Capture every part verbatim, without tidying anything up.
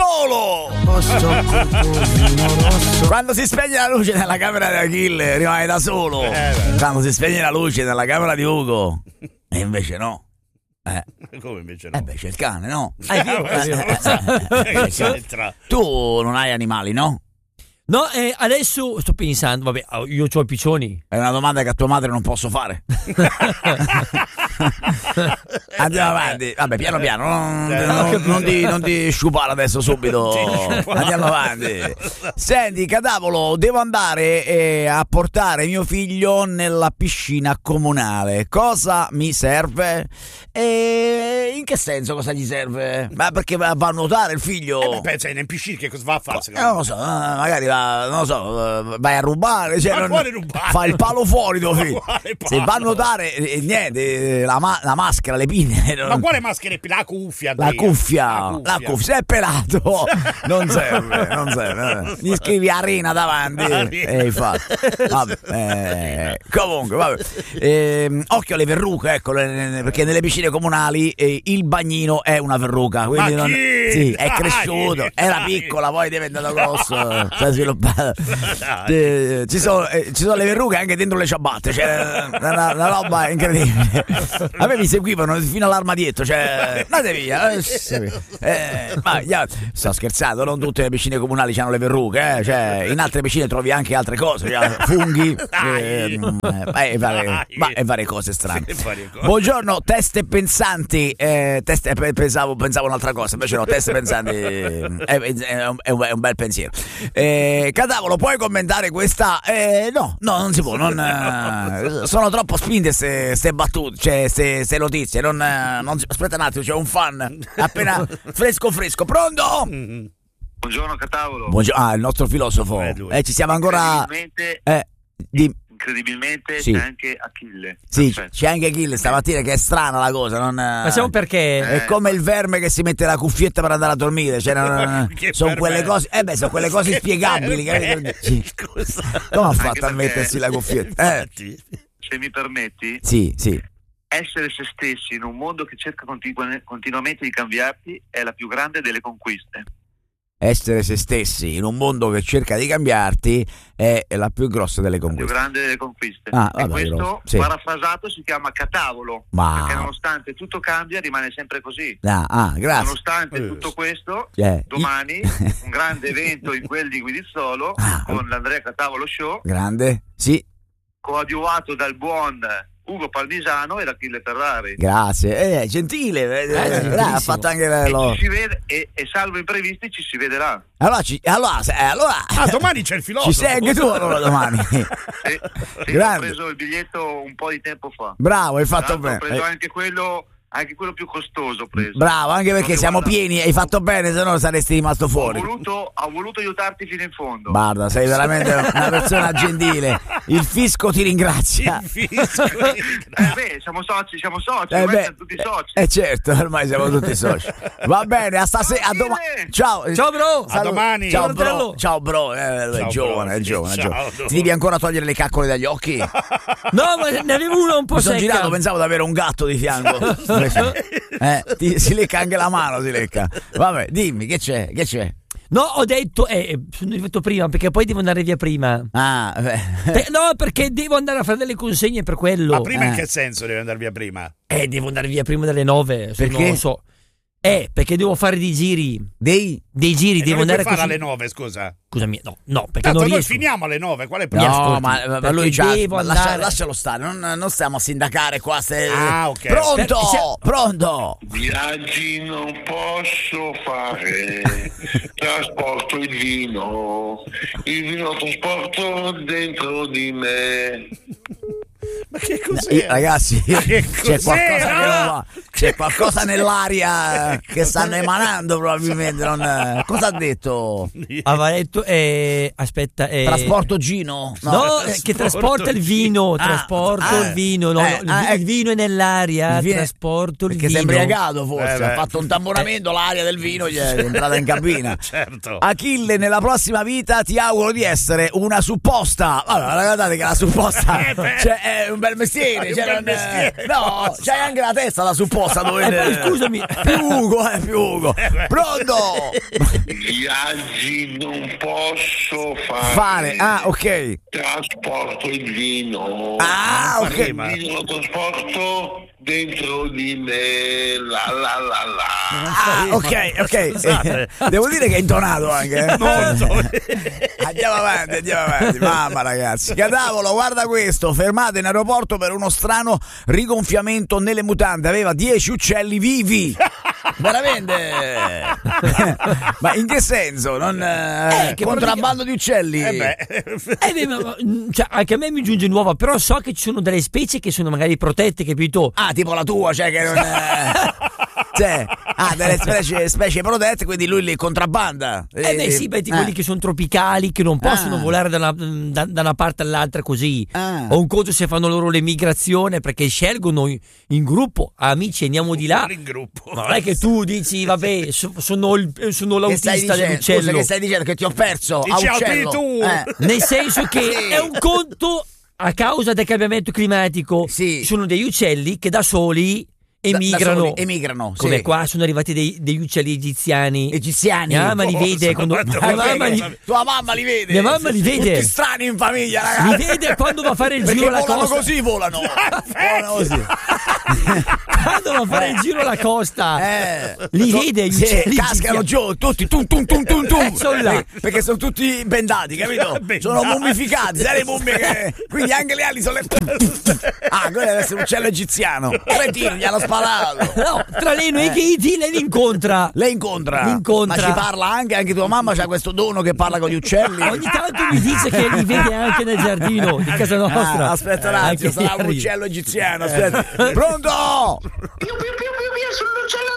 solo. Quando si spegne la luce nella camera di Achille rimane da solo. Quando si spegne la luce nella camera di Ugo e invece no. Eh. Come invece no? Eh beh, c'è il cane, no? Eh, eh, eh, eh, tu non hai animali, no? No, eh, adesso sto pensando, vabbè, io ho i piccioni. È una domanda che a tua madre non posso fare. Andiamo avanti, vabbè, piano piano, non, non, non, ti, non ti sciupare adesso subito. Andiamo avanti. Senti, Cadavolo, devo andare eh, a portare mio figlio nella piscina comunale. Cosa mi serve? E in che senso cosa gli serve? Ma perché va, va a nuotare il figlio? Eh beh, pensa, in piscina che cosa va a fare? Eh, non lo so, magari va, non lo so, vai a rubare, cioè, ma non, quale rubare? Fa il palo fuori tuo figlio. Se va a nuotare, eh, niente, la, ma- la maschera, le pinne. Non... Ma quale maschera? La cuffia, la cuffia, la cuffia, la cuffia, se è pelato non serve, non serve. Gli scrivi arena davanti e infatti. Vabbè, eh, comunque, vabbè. Eh, occhio alle verruche, ecco, perché nelle piscine comunali eh, il bagnino è una verruca, quindi non, sì, è cresciuto, era piccola, poi è diventato grosso, si è sviluppato. Eh, ci, sono, eh, ci sono le verruche anche dentro le ciabatte, cioè una, una roba incredibile. A me mi seguivano fino all'armadietto, cioè andate via. Eh, ma, yeah, sto scherzando, non tutte le piscine comunali hanno le verruche, eh, cioè in altre piscine trovi anche altre cose, cioè, funghi eh, eh, e, varie, ma, e varie cose strane. Buongiorno, teste pensanti, eh, teste, pensavo, pensavo un'altra cosa, invece no, teste pensanti eh, è, è, un, è un bel pensiero. Eh, Cadavolo, puoi commentare questa? Eh, no, no, non si può, non, eh, sono troppo spinte ste battute, cioè ste notizie, non, non si, aspetta un attimo, c'è un fan appena fresco fresco, pronto? Buongiorno Catavolo. Buongiorno, ah, il nostro filosofo. Eh, eh, ci siamo ancora. Incredibilmente, eh, di... incredibilmente sì. C'è anche Achille. Sì, perfetto. C'è anche Achille stamattina, che è strana la cosa. Non... Ma siamo perché? È Eh. come il verme che si mette la cuffietta per andare a dormire. Cioè, non... sono quelle cose. Eh beh, sono quelle cose Che spiegabili. verme? Sì. Scusa. Come ha Anche fatto a perché- mettersi la cuffietta? Eh. Se mi permetti, Sì, sì. essere se stessi in un mondo che cerca continu- continuamente di cambiarti è la più grande delle conquiste. Essere se stessi in un mondo che cerca di cambiarti è la più grossa delle La più conquiste. grande delle conquiste. Ah, e vabbè, questo, lo- sì. parafrasato, si chiama Catavolo. Ma- Perché nonostante tutto cambia, rimane sempre così. Ah, ah, grazie. Nonostante Eh. tutto questo, Eh, domani un grande evento in quel di Guidizzolo Ah. con l'Andrea Catavolo Show, Grande? Sì, coadiuvato dal buon Ugo Palmisano e Achille Ferrari. grazie. Eh, gentile. Eh, eh, gentilissimo. ha fatto anche E, lo... ci si vede, e, e salvo imprevisti ci si vedrà. Allora, ci... allora, se- eh, allora... Ah, domani c'è il filosofo. ci sei anche tu allora domani. E, sì, ho Grande. preso il biglietto un po' di tempo fa. Bravo, hai Tra fatto l'altro, bene. Ho preso Eh, anche quello, anche quello più costoso. Ho preso. Bravo, anche perché Non siamo guarda- pieni, hai fatto bene, se no saresti rimasto Ho fuori. voluto, ho voluto aiutarti fino in fondo. Guarda, sei veramente una persona gentile. Il fisco ti ringrazia. Il fisco. Eh beh, siamo soci, siamo soci, Eh ormai beh, siamo tutti soci. eh certo, ormai siamo tutti soci. Va bene, a stasera, a domani. Ciao, Ciao bro. A domani. Ciao Ciao, bro, fratello. ciao bro, eh, è Ciao, giovane, bro. è giovane, è Ciao, giovane. bro. Ti devi ancora togliere le caccole dagli occhi? Mi No, ma ne avevo una un po' sono secca. girato, pensavo di avere un gatto di fianco. Eh, ti- si lecca anche la mano, si lecca. Vabbè, dimmi, che c'è? Che c'è? No, ho detto, eh, sono arrivato prima perché poi devo andare via prima. Ah, beh. Eh, no, perché devo andare a fare delle consegne per quello. Ma prima in Eh. che senso devi andare via prima? Eh, devo andare via prima delle nove. se Perché? Non so. Eh, perché devo fare dei giri. Dei... Dei giri, E devo dove andare puoi fare così. alle nove, scusa? Scusami, no, no, perché Tanto non noi riesco. finiamo alle nove, quale Mi No, ascolti, ma, ma perché lui c'ha, devo ma lascia- andare- lascialo stare, non, non stiamo a sindacare qua. Se... Ah, ok. Pronto, Per- se- pronto. Viaggi non posso fare, trasporto il vino, il vino trasporto dentro di me. Ma che cos'è? Io- ragazzi, Ma che c'è qualcosa cos'era? che non va. C'è qualcosa nell'aria che stanno emanando probabilmente. Non... Cosa ha detto? Aveva detto, eh, aspetta, eh, Trasporto Gino? No, eh, che trasporta il vino, Ah, trasporto ah, il vino, no, eh, no, ah, il, eh. il vino è nell'aria, Il vino- trasporto il Perché si è vino. embriagato forse, Eh, beh. ha fatto un tamponamento, l'aria del vino gli è entrata in cabina. Certo. Achille, nella prossima vita ti auguro di essere una supposta. Allora, guardate che la supposta Eh, beh. cioè, è un bel mestiere. Hai Cioè, un bel non, mestiere. no, c'hai anche la testa la supposta dove. E poi, scusami. Più Ugo, eh, più Ugo. Pronto? Viaggi non posso fare. Fare, ah, ok. Trasporto il vino. Ah, Non ok. fa Il rima. vino lo trasporto dentro di me. La la la la. Ah, ok, ok. Scusate. Eh, devo dire che è intonato anche. eh. Molto. Andiamo avanti, andiamo avanti. Mamma ragazzi. Cadavolo, guarda questo. Fermato in aeroporto per uno strano rigonfiamento nelle mutande. Aveva dieci uccelli vivi. Veramente? Ma in che senso? Non, eh, Eh, che contrabbando di uccelli? Eh beh. Eh beh, ma- ma- cioè, anche a me mi giunge nuova, però so che ci sono delle specie che sono magari protette, capito? Ah, tipo la tua, cioè che non. Eh, cioè, ah, delle specie, specie protette, quindi lui li contrabbanda. Eh beh sì, beh, eh. quelli che sono tropicali, che non possono Ah. volare da una, da, da una parte all'altra così. Ah. O un conto se fanno loro l'emigrazione perché scelgono in, in gruppo, amici andiamo di là. In gruppo. Ma non è che tu dici, vabbè, so- sono, il, sono Che stai l'autista dicendo? dell'uccello. Scusa, che stai dicendo? Che ti ho perso a Dici, uccello. altri tu. Eh. Nel senso che Sì. è un conto a causa del cambiamento climatico. Sì. Ci sono degli uccelli che da soli Da- da emigrano. soli emigrano, Come sì. qua sono arrivati dei- degli uccelli egiziani. Egiziani. Mia mamma li Cosa? vede quando Guarda, mia guarda, mamma li, guarda. Tua mamma li vede. Mia mamma li vede. Tutti strani in famiglia, li ragazzi. vede quando va a fare il Perché giro alla volano costa. così, volano. volano così. Quando va a fare il giro alla costa. Eh. Li So- vede gli sì, uccelli cascano egiziani. giù tutti tum tum tum tum tum. Eh, sono là. Perché- perché sono tutti bendati, capito? Bendati. Sono mummificati, sai le mummie che quindi anche le ali sono le. Ah, quello deve essere un uccello egiziano. Cretino, gli hanno sparato. No, tra lei e Katie lei li incontra. Lei incontra. Li incontra. Ma ci parla anche, anche tua mamma c'ha questo dono che parla con gli uccelli. Ogni tanto mi dice che li vede anche nel giardino di casa nostra. Ah, aspetta un attimo, Anche sarà un ieri. uccello egiziano. Aspetta. Pronto? Più più più più più sull'uccello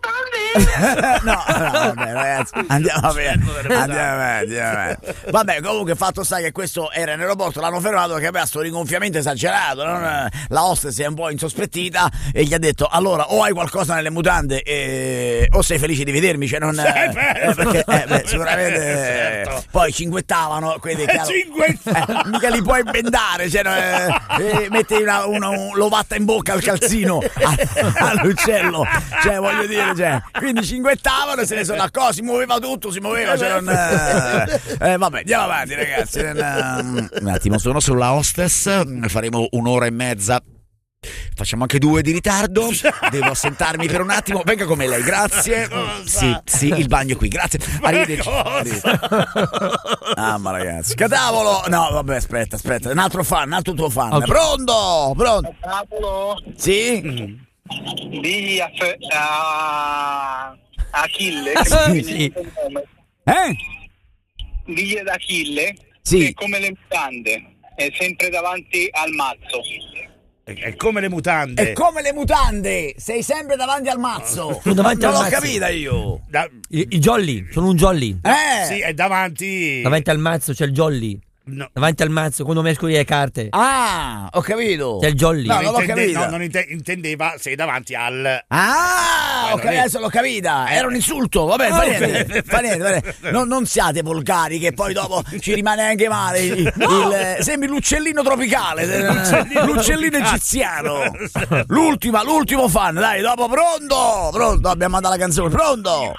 nelle mutande. no, no, vabbè, ragazzi, andiamo avanti. Andiamo avanti, andiamo avanti. Vabbè, comunque fatto sta che questo era in aeroporto, l'hanno fermato perché aveva sto rigonfiamento esagerato. Non? La hostess è un po' insospettita e gli ha detto: allora, o hai qualcosa nelle mutande e... o sei felice di vedermi. Cioè, non. Eh, perché eh, beh, sicuramente. eh, Certo. Poi cinguettavano, quindi chiaro, Cinguettavano. eh, mica li puoi bendare, cioè, eh, eh, metti una, una, un- l'ovatta in bocca al calzino a- all'uccello, cioè voglio dire, cioè, quindi cinguettavano e se ne sono accorti, si muoveva tutto, si muoveva, cioè, non, eh, eh, vabbè, andiamo avanti ragazzi. Non, eh, un attimo, sono sulla hostess, faremo un'ora e mezza. Facciamo anche due di ritardo. Devo assentarmi per un attimo. Venga con me lei, grazie. Sì, sì, il bagno qui, grazie. Arrivederci. Arrivederci. Ah, ma ragazzi, cadavolo. No, vabbè, aspetta, aspetta. Un altro fan, un altro tuo fan. Ok. Pronto? Pronto? Pablo, Sì? digli a, Fe- a Achille, Ah, che sì, mi sì. viene il nome. Eh? digli ad Achille Sì. che è come le mutande, è sempre davanti al mazzo. È, è come le mutande. È come le mutande, sei sempre davanti al mazzo. Sono davanti non al l'ho mazzo. capita io. Da- I, i jolly, sono un jolly. Eh? sì, è davanti. Davanti al mazzo c'è il jolly. No. Davanti al mazzo, quando mescoli le carte. Ah, ho capito. C'è il jolly. No, non l'ho intende- capita. no, non inte- intendeva sei davanti al. Ah, ok, non è- adesso l'ho capita. Era un insulto. Vabbè, fa Ah, niente. ok. Fa niente, fa niente. Non, non siate volgari, che poi dopo ci rimane anche male. Il, il- sembri l'uccellino tropicale, l'uccellino egiziano. L'ultima, l'ultimo fan. Dai, dopo pronto. Pronto, abbiamo mandato la canzone. Pronto.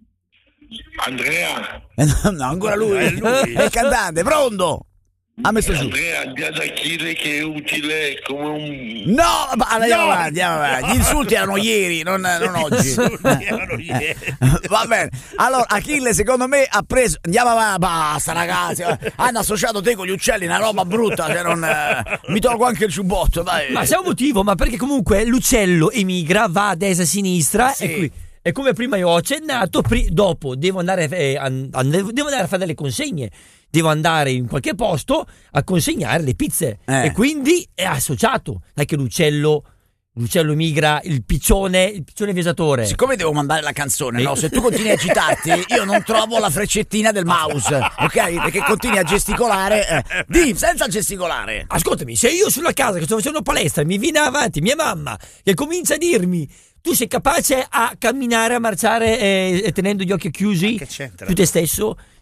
Andrea, Eh, no, no, ancora lui. È lui. È il cantante. Pronto. Ha messo giù. Andrea, di ad Achille che è utile come un... No, ma andiamo No. avanti, andiamo avanti. Gli insulti erano ieri, non, non oggi. insulti erano ieri. Va bene. Allora, Achille, secondo me, ha preso. Andiamo avanti. Basta, ragazzi. Hanno associato te con gli uccelli, una roba brutta. Cioè non, eh, mi tolgo anche il giubbotto, dai. Ma c'è un motivo, ma perché comunque l'uccello emigra, va a destra e a sinistra Sì. e qui. E come prima io ho accennato, pri- dopo devo andare, eh, an- an- devo andare a fare delle consegne, devo andare in qualche posto a consegnare le pizze Eh. e quindi è associato. Non è che l'uccello, l'uccello migra, il piccione, il piccione viaggiatore. Siccome devo mandare la canzone, no? Se tu continui a agitarti, io non trovo la freccettina del mouse, ok? Perché continui a gesticolare. Eh. Di, senza gesticolare. Ascoltami, se io sulla casa che sto facendo palestra mi viene avanti mia mamma che comincia a dirmi tu sei capace a camminare, a marciare eh, e tenendo gli occhi chiusi Che c'entra? tu te stesso, eh,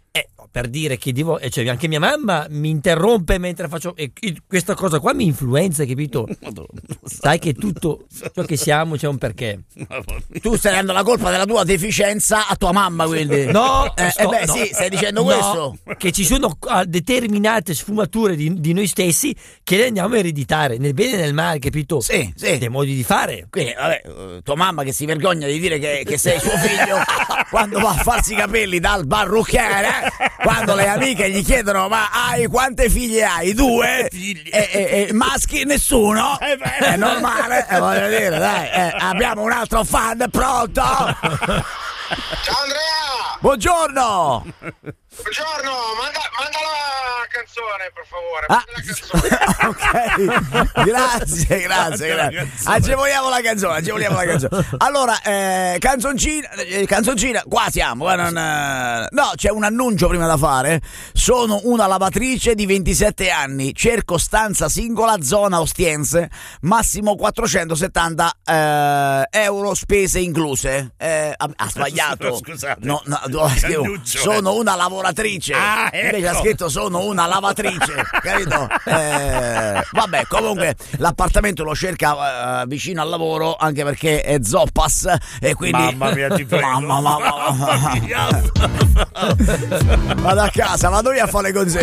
per dire che devo, eh, cioè anche mia mamma mi interrompe mentre faccio, e questa cosa qua mi influenza, capito? Sai che tutto ciò che siamo c'è un perché. Tu stai dando la colpa della tua deficienza a tua mamma, quindi. No, eh, sto- eh beh, no. sì, stai dicendo No, questo. che ci sono ah, determinate sfumature di, di noi stessi che le andiamo a ereditare, nel bene e nel male, capito? Sì, sì. Dei modi di fare. Quindi, vabbè, eh, tua mamma che si vergogna di dire che, che sei suo figlio quando va a farsi i capelli dal parrucchiere, quando le amiche gli chiedono ma hai quante figlie hai? Due? Figli. E, e- e maschi nessuno? Eh beh. È normale, eh, voglio dire, dai, eh, abbiamo un altro fan pronto? Ciao Andrea! Buongiorno! Buongiorno, manda, manda la canzone per favore. Ah, Manda la canzone. ok, grazie, grazie, grazie. Agevoliamo la canzone, agevoliamo la canzone. Allora, eh, canzoncina, eh, canzoncina, qua siamo. Qua non, eh, no, c'è un annuncio prima da fare. Sono una lavatrice di ventisette anni, cerco stanza singola, zona Ostiense, massimo quattrocentosettanta eh, euro, spese incluse. Eh, ha, ha sbagliato. Scusate. No, no, dove scrivo? Annuncio. Sono una lavoratrice. Ah, ecco. Invece ha scritto sono una lavatrice, capito? Eh, vabbè, comunque l'appartamento lo cerca eh, vicino al lavoro, anche perché è zoppas e quindi Mamma mia, ti prego. Mamma, mamma, mamma. Vado a casa, vado io a fare le consegne.